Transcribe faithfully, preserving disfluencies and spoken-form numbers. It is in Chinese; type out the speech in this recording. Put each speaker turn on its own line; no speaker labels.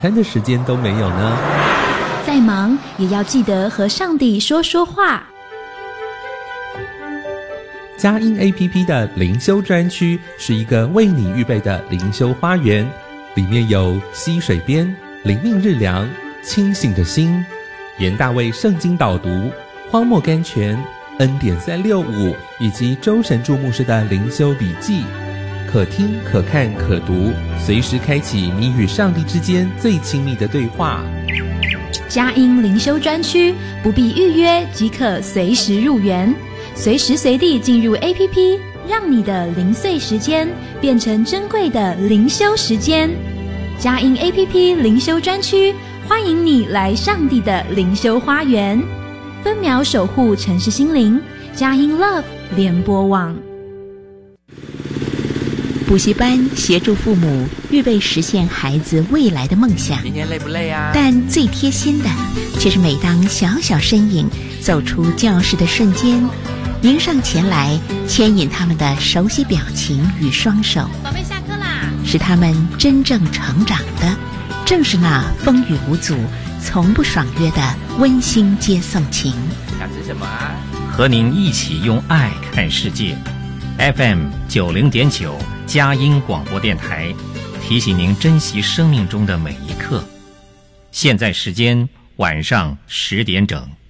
餐的时间都没有呢？
再忙也要记得和上帝说说话。
佳音 A P P 的灵修专区是一个为你预备的灵修花园，里面有溪水边、灵命日粮、清醒的心、严大卫圣经导读、荒漠甘泉、恩典三六五以及周神助牧师的灵修笔记，可听可看可读，随时开启你与上帝之间最亲密的对话。
佳音灵修专区不必预约即可随时入园，随时随地进入 A P P， 让你的零碎时间变成珍贵的灵修时间。佳音 A P P 灵修专区，欢迎你来上帝的灵修花园，分秒守护城市心灵。佳音 Love 联播网。
补习班协助父母预备实现孩子未来的梦想，
今天累不累啊？
但最贴心的却是每当小小身影走出教室的瞬间，迎上前来牵引他们的熟悉表情与双手。
宝贝，下课啦！
使他们真正成长的，正是那风雨无阻、从不爽约的温馨接送情。
想吃什么啊？
和您一起用爱看世界。F M 九零点九佳音广播电台，提醒您珍惜生命中的每一刻。现在时间晚上十点整。